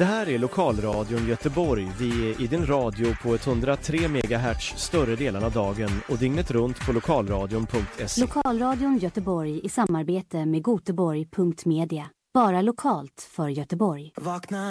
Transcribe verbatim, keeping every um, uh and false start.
Det här är Lokalradion Göteborg. Vi är i din radio på etthundratre megahertz större delen av dagen och dygnet runt på lokalradion punkt se. Lokalradion Göteborg i samarbete med goteborg punkt media. Bara lokalt för Göteborg. Vakna